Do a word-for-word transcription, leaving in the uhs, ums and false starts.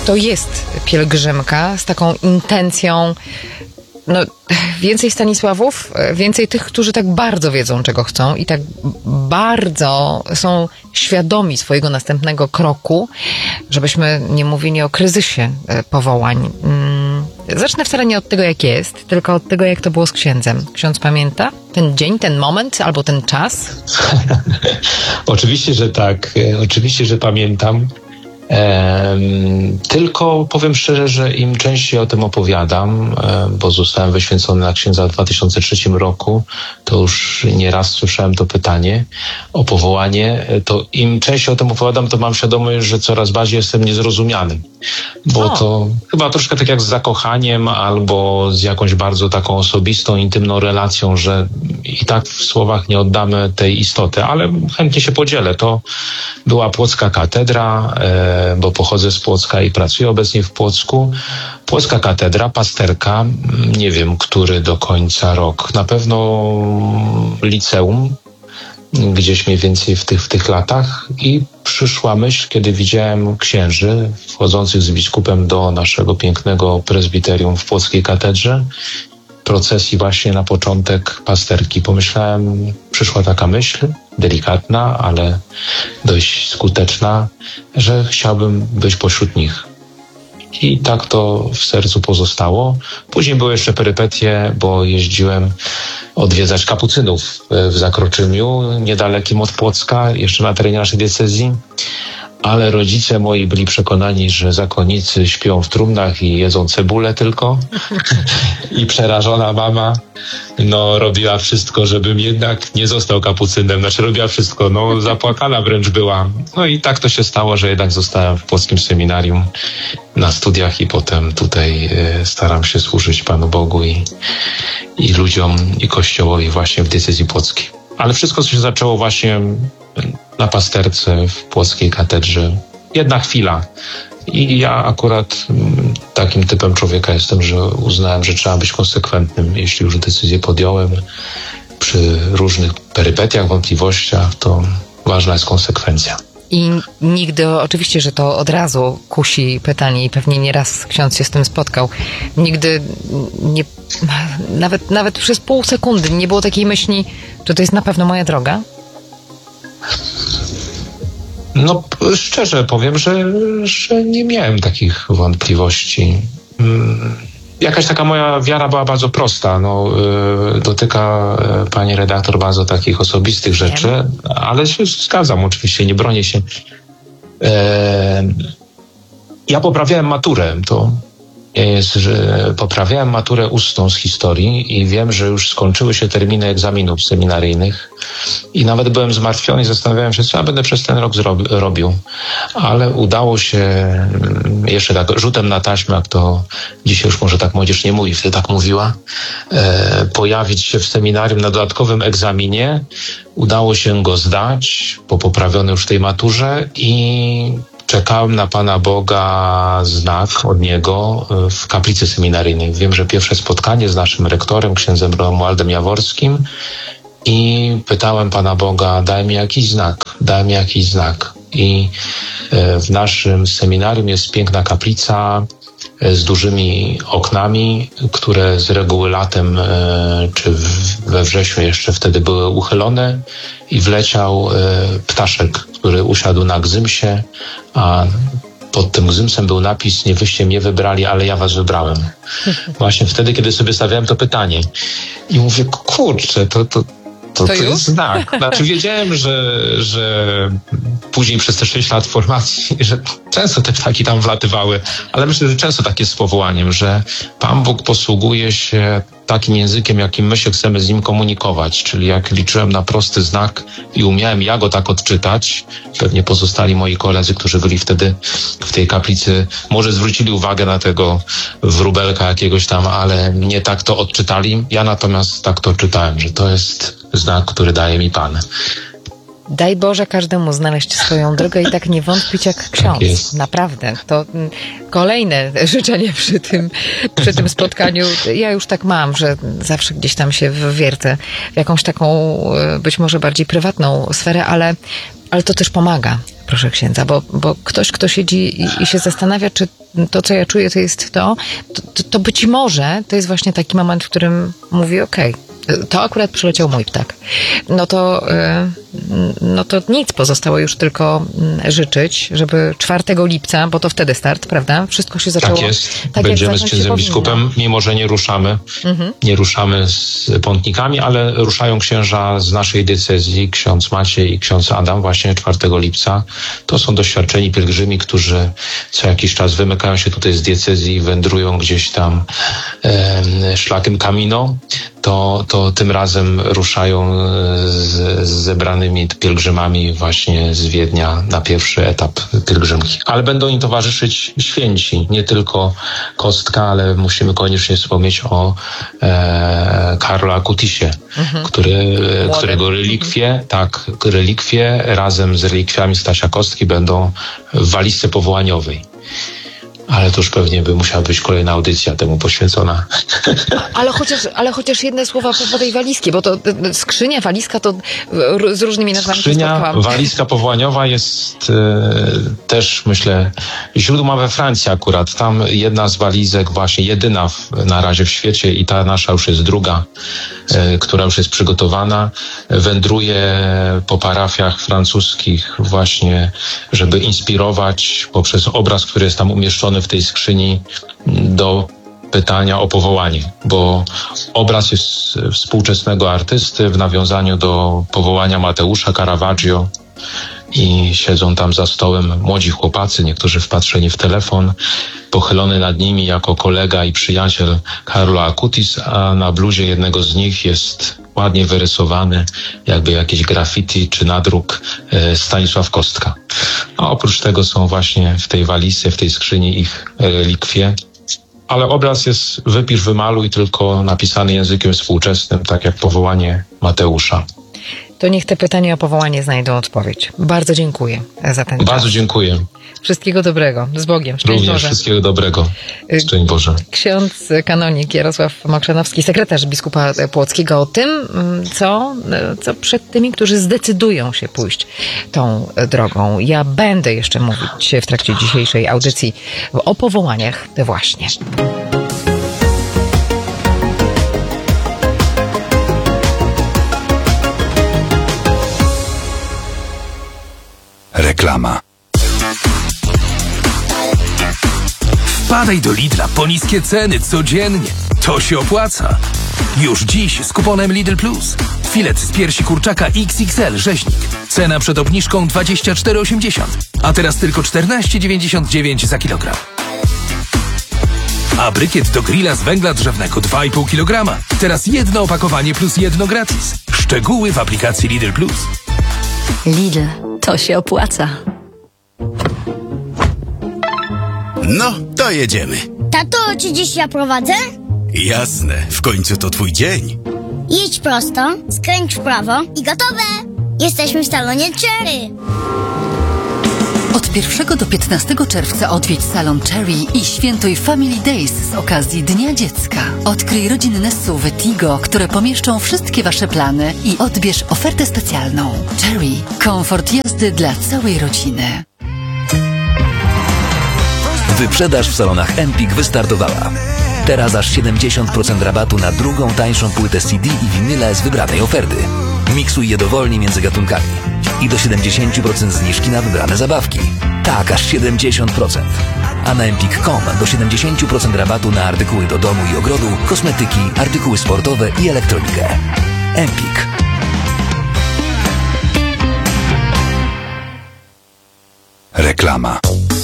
to jest pielgrzymka z taką intencją, no więcej Stanisławów, więcej tych, którzy tak bardzo wiedzą, czego chcą i tak bardzo są świadomi swojego następnego kroku, żebyśmy nie mówili o kryzysie powołań. Zacznę wcale nie od tego, jak jest, tylko od tego, jak to było z księdzem. Ksiądz pamięta ten dzień, ten moment albo ten czas? Oczywiście, że tak. Oczywiście, że pamiętam. Ehm, tylko powiem szczerze, że im częściej o tym opowiadam, e, bo zostałem wyświęcony na księdza w dwa tysiące trzecim roku, to już nieraz słyszałem to pytanie o powołanie, to im częściej o tym opowiadam, to mam świadomość, że coraz bardziej jestem niezrozumiany. Bo o. to chyba troszkę tak jak z zakochaniem albo z jakąś bardzo taką osobistą, intymną relacją, że i tak w słowach nie oddamy tej istoty, ale chętnie się podzielę. To była Płocka Katedra, e, bo pochodzę z Płocka i pracuję obecnie w Płocku. Płocka Katedra, pasterka, nie wiem, który do końca rok. Na pewno liceum, gdzieś mniej więcej w tych, w tych latach. I przyszła myśl, kiedy widziałem księży wchodzących z biskupem do naszego pięknego prezbiterium w Płockiej Katedrze. Procesji właśnie na początek pasterki. Pomyślałem, przyszła taka myśl, delikatna, ale dość skuteczna, że chciałbym być pośród nich. I tak to w sercu pozostało. Później były jeszcze perypetie, bo jeździłem odwiedzać kapucynów w Zakroczymiu, niedalekim od Płocka, jeszcze na terenie naszej diecezji. Ale rodzice moi byli przekonani, że zakonnicy śpią w trumnach i jedzą cebulę tylko. I przerażona mama no robiła wszystko, żebym jednak nie został kapucynem. Znaczy robiła wszystko, no zapłakana wręcz była. No i tak to się stało, że jednak zostałem w Płockim Seminarium na studiach i potem tutaj y, staram się służyć Panu Bogu i, i ludziom i Kościołowi właśnie w diecezji płockiej. Ale wszystko się zaczęło właśnie na pasterce w Płockiej Katedrze. Jedna chwila. I ja akurat takim typem człowieka jestem, że uznałem, że trzeba być konsekwentnym. Jeśli już decyzję podjąłem przy różnych perypetiach, wątpliwościach, to ważna jest konsekwencja. I nigdy, oczywiście, że to od razu kusi pytanie i pewnie nieraz ksiądz się z tym spotkał. Nigdy nie, nawet, nawet przez pół sekundy nie było takiej myśli, że to jest na pewno moja droga? No, szczerze powiem, że, że nie miałem takich wątpliwości. Jakaś taka moja wiara była bardzo prosta. No, dotyka pani redaktor bardzo takich osobistych rzeczy, ale się zgadzam oczywiście, nie bronię się. Ja poprawiałem maturę, to jest, że poprawiałem maturę ustną z historii i wiem, że już skończyły się terminy egzaminów seminaryjnych i nawet byłem zmartwiony i zastanawiałem się, co ja będę przez ten rok zrobi- robił. Ale udało się jeszcze tak rzutem na taśmę, jak to dzisiaj już może tak młodzież nie mówi, wtedy tak mówiła, e, pojawić się w seminarium na dodatkowym egzaminie. Udało się go zdać po poprawionej już tej maturze i czekałem na Pana Boga znak od Niego w kaplicy seminaryjnej. Wiem, że pierwsze spotkanie z naszym rektorem, księdzem Romualdem Jaworskim, i pytałem Pana Boga, daj mi jakiś znak, daj mi jakiś znak. I w naszym seminarium jest piękna kaplica z dużymi oknami, które z reguły latem czy we wrześniu jeszcze wtedy były uchylone i wleciał ptaszek, który usiadł na gzymsie, a pod tym gzymsem był napis: nie wyście mnie wybrali, ale ja was wybrałem. Właśnie wtedy, kiedy sobie stawiałem to pytanie. I mówię, kurczę, to, to, to, to, to jest znak. Znaczy wiedziałem, że, że później przez te sześć lat formacji, że często te ptaki tam wlatywały, ale myślę, że często tak jest z powołaniem, że Pan Bóg posługuje się takim językiem, jakim my się chcemy z Nim komunikować. Czyli jak liczyłem na prosty znak i umiałem ja go tak odczytać, pewnie pozostali moi koledzy, którzy byli wtedy w tej kaplicy, może zwrócili uwagę na tego wróbelka jakiegoś tam, ale nie tak to odczytali. Ja natomiast tak to czytałem, że to jest znak, który daje mi Pan. Daj Boże każdemu znaleźć swoją drogę i tak nie wątpić jak ksiądz. Tak Naprawdę. To kolejne życzenie przy tym, przy tym spotkaniu. Ja już tak mam, że zawsze gdzieś tam się wwiercę w jakąś taką być może bardziej prywatną sferę, ale, ale to też pomaga. proszę księdza, bo, bo ktoś, kto siedzi i, i się zastanawia, czy to, co ja czuję, to jest to, to, to być może to jest właśnie taki moment, w którym mówi, okej, okay, to akurat przyleciał mój ptak. No to, no to nic, pozostało już tylko życzyć, żeby czwartego lipca, bo to wtedy start, prawda? Wszystko się zaczęło. Tak jest. Tak Będziemy jak z księdzem biskupem, mimo że nie ruszamy, mhm. nie ruszamy z pątnikami, ale ruszają księża z naszej diecezji, ksiądz Maciej i ksiądz Adam, właśnie czwartego lipca. To są doświadczeni pielgrzymi, którzy co jakiś czas wymykają się tutaj z diecezji i wędrują gdzieś tam e, szlakiem Camino. To, to tym razem ruszają z, z zebranymi pielgrzymami właśnie z Wiednia na pierwszy etap pielgrzymki. Ale będą im towarzyszyć święci, nie tylko Kostka, ale musimy koniecznie wspomnieć o e, Karlu Akutisie, mhm. który, którego relikwie, tak, relikwie razem z relikwiami Stasia Kostki będą w walizce powołaniowej. Ale to już pewnie by musiała być kolejna audycja temu poświęcona. Ale chociaż, ale chociaż jedne słowa po tej walizki, bo to skrzynia, walizka to z różnymi nazwami Skrzynia, walizka powołaniowa jest e, też, myślę, źródła we Francji akurat. Tam jedna z walizek, właśnie jedyna w, na razie w świecie i ta nasza już jest druga, e, która już jest przygotowana, wędruje po parafiach francuskich właśnie, żeby inspirować poprzez obraz, który jest tam umieszczony w tej skrzyni do pytania o powołanie, bo obraz jest współczesnego artysty w nawiązaniu do powołania Mateusza Caravaggio i siedzą tam za stołem młodzi chłopacy, niektórzy wpatrzeni w telefon, pochylony nad nimi jako kolega i przyjaciel Carlo Acutis, a na bluzie jednego z nich jest ładnie wyrysowany, jakby jakieś graffiti czy nadruk e, Stanisław Kostka. A oprócz tego są właśnie w tej walizce, w tej skrzyni ich relikwie. Ale obraz jest wypisz, wymaluj, tylko napisany językiem współczesnym, tak jak powołanie Mateusza. To niech te pytania o powołanie znajdą odpowiedź. Bardzo dziękuję za ten czas. Bardzo dziękuję. Wszystkiego dobrego. Z Bogiem. Szczęść Również Boże. Wszystkiego dobrego. Szczęść Boże. Ksiądz kanonik Jarosław Mokrzanowski, sekretarz biskupa płockiego, o tym, co, co przed tymi, którzy zdecydują się pójść tą drogą. Ja będę jeszcze mówić w trakcie dzisiejszej audycji o powołaniach właśnie. Reklama. Wpadaj do Lidla po niskie ceny codziennie. To się opłaca. Już dziś z kuponem Lidl Plus. Filet z piersi kurczaka X X L rzeźnik. Cena przed obniżką dwadzieścia cztery osiemdziesiąt, a teraz tylko czternaście dziewięćdziesiąt dziewięć za kilogram. A brykiet do grilla z węgla drzewnego dwa i pół kilograma. Teraz jedno opakowanie plus jedno gratis. Szczegóły w aplikacji Lidl Plus. Lidl, to się opłaca. No, to jedziemy. Tato, czy dziś ja prowadzę? Jasne, w końcu to twój dzień. Jedź prosto, skręć w prawo i gotowe! Jesteśmy w salonie Cherry. Od pierwszego do piętnastego czerwca odwiedź salon Cherry i świętuj Family Days z okazji Dnia Dziecka. Odkryj rodzinne S U V Tigo, które pomieszczą wszystkie wasze plany i odbierz ofertę specjalną. Cherry. Komfort jazdy dla całej rodziny. Wyprzedaż w salonach Empik wystartowała. Teraz aż siedemdziesiąt procent rabatu na drugą tańszą płytę C D i winyle z wybranej oferty. Miksuj je dowolnie między gatunkami. I do siedemdziesiąt procent zniżki na wybrane zabawki. Tak, aż siedemdziesiąt procent. A na empik kropka com do siedemdziesiąt procent rabatu na artykuły do domu i ogrodu, kosmetyki, artykuły sportowe i elektronikę. Empik. Reklama.